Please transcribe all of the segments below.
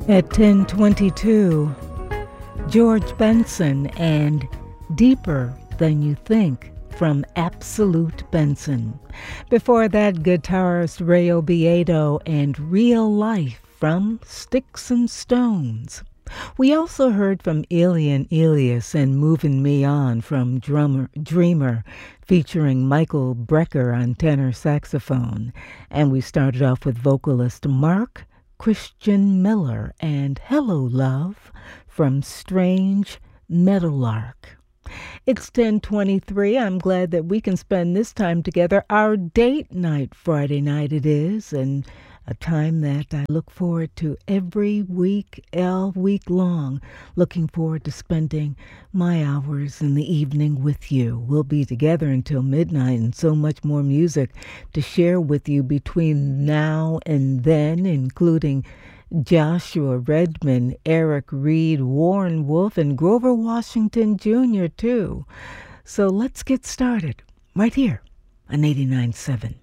At 10:22, George Benson and Deeper Than You Think from Absolute Benson. Before that, guitarist Ray Obiedo and Real Life from Sticks and Stones. We also heard from Elian Elias and Movin' Me On from Dreamer, featuring Michael Brecker on tenor saxophone. And we started off with vocalist Mark Christian Miller and Hello Love from Strange Meadowlark. It's 10:23. I'm glad that we can spend this time together. Our date night Friday night it is, and a time that I look forward to every week, all week long. Looking forward to spending my hours in the evening with you. We'll be together until midnight and so much more music to share with you between now and then, including Joshua Redman, Eric Reed, Warren Wolf, and Grover Washington Jr. too. So let's get started right here on 89.7.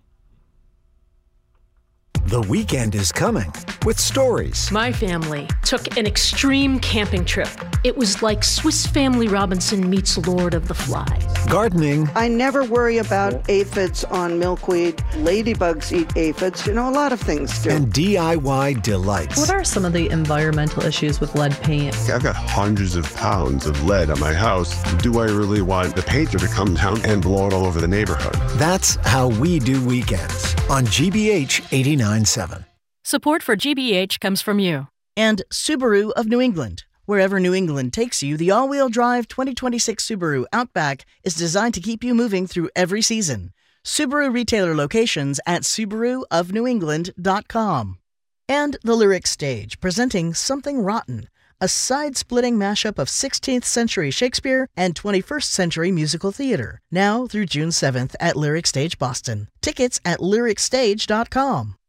The weekend is coming with stories. My family took an extreme camping trip. It was like Swiss Family Robinson meets Lord of the Flies. Gardening. I never worry about aphids on milkweed. Ladybugs eat aphids. You know, a lot of things do. And DIY delights. What are some of the environmental issues with lead paint? I've got hundreds of pounds of lead on my house. Do I really want the painter to come down and blow it all over the neighborhood? That's how we do weekends on GBH 89.7. Support for GBH comes from you. And Subaru of New England. Wherever New England takes you, the all-wheel drive 2026 Subaru Outback is designed to keep you moving through every season. Subaru retailer locations at SubaruofNewEngland.com. And the Lyric Stage, presenting Something Rotten, a side-splitting mashup of 16th century Shakespeare and 21st century musical theater. Now through June 7th at Lyric Stage Boston. Tickets at LyricStage.com.